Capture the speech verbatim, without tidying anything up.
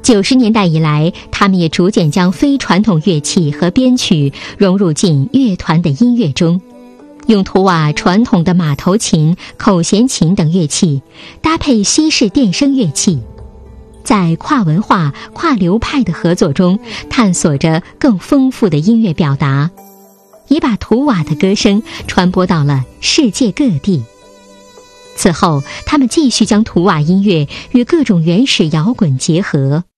九十年代以来，他们也逐渐将非传统乐器和编曲融入进乐团的音乐中，用图瓦传统的马头琴、口弦琴等乐器，搭配西式电声乐器，在跨文化、跨流派的合作中，探索着更丰富的音乐表达，也把图瓦的歌声传播到了世界各地。此后，他们继续将图瓦音乐与各种原始摇滚结合，